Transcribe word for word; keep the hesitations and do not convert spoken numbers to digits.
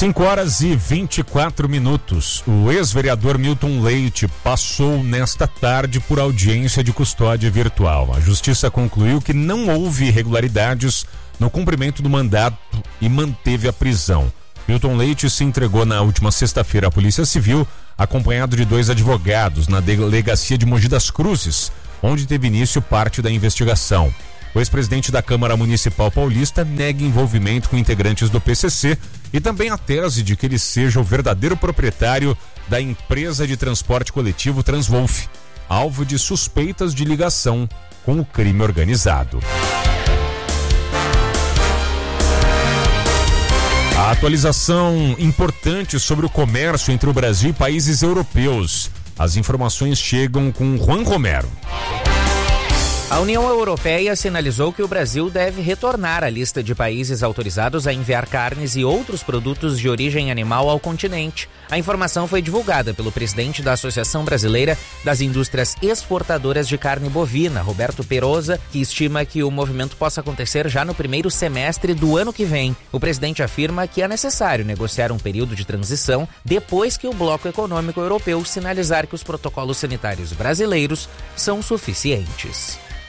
cinco horas e vinte e quatro minutos. O ex-vereador Milton Leite passou nesta tarde por audiência de custódia virtual. A justiça concluiu que não houve irregularidades no cumprimento do mandato e manteve a prisão. Milton Leite se entregou na última sexta-feira à Polícia Civil, acompanhado de dois advogados na delegacia de Mogi das Cruzes, onde teve início parte da investigação. O ex-presidente da Câmara Municipal Paulista nega envolvimento com integrantes do P C C e também a tese de que ele seja o verdadeiro proprietário da empresa de transporte coletivo Transwolf, alvo de suspeitas de ligação com o crime organizado. A atualização importante sobre o comércio entre o Brasil e países europeus. As informações chegam com Juan Romero. A União Europeia sinalizou que o Brasil deve retornar à lista de países autorizados a enviar carnes e outros produtos de origem animal ao continente. A informação foi divulgada pelo presidente da Associação Brasileira das Indústrias Exportadoras de Carne Bovina, Roberto Perosa, que estima que o movimento possa acontecer já no primeiro semestre do ano que vem. O presidente afirma que é necessário negociar um período de transição depois que o Bloco Econômico Europeu sinalizar que os protocolos sanitários brasileiros são suficientes.